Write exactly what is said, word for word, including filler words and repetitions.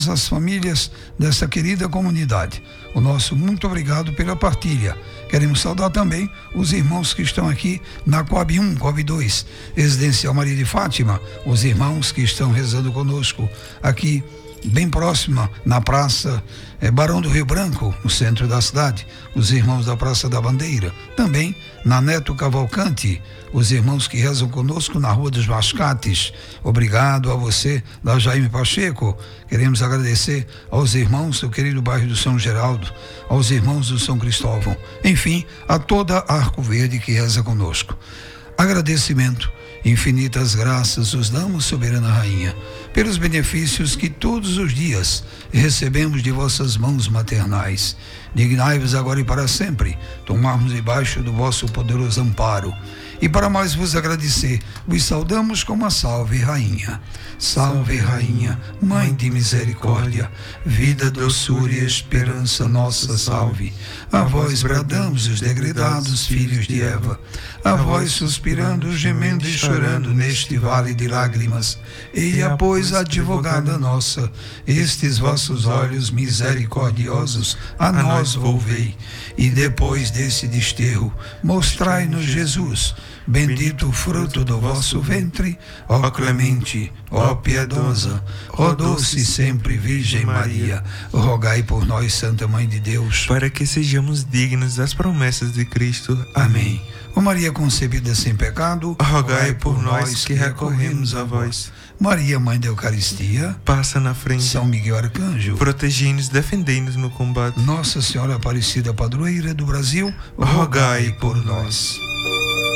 as famílias dessa querida comunidade. O nosso muito obrigado pela partilha. Queremos saudar também os irmãos que estão aqui na Coab um, Coab dois, Residencial Maria de Fátima, os irmãos que estão rezando conosco aqui bem próxima, na Praça é, Barão do Rio Branco, no centro da cidade, os irmãos da Praça da Bandeira, também na Neto Cavalcante, os irmãos que rezam conosco na Rua dos Mascates. Obrigado a você, da Jaime Pacheco. Queremos agradecer aos irmãos do querido bairro do São Geraldo, aos irmãos do São Cristóvão, enfim, a toda a Arco Verde que reza conosco. Agradecimento, infinitas graças os damos, soberana rainha, pelos benefícios que todos os dias recebemos de vossas mãos maternais. Dignai-vos agora e para sempre tomarmos debaixo do vosso poderoso amparo. E para mais vos agradecer, vos saudamos como a salve rainha. Salve rainha, mãe de misericórdia, vida, doçura e esperança nossa, salve. A vós bradamos os degredados filhos de Eva, a vós suspirando, gemendo e chorando neste vale de lágrimas. Eia, pois, advogada nossa, estes vossos olhos misericordiosos a nós volvei, e depois desse desterro mostrai-nos Jesus, bendito o fruto do vosso ventre, ó clemente, ó piedosa, ó doce sempre Virgem Maria, rogai por nós, Santa Mãe de Deus, para que sejamos dignos das promessas de Cristo. Amém. Ó Maria concebida sem pecado, rogai por nós que recorremos a vós. Maria, Mãe da Eucaristia, passa na frente. São Miguel Arcanjo, protegei-nos, defendei-nos no combate. Nossa Senhora Aparecida, padroeira do Brasil, rogai por nós.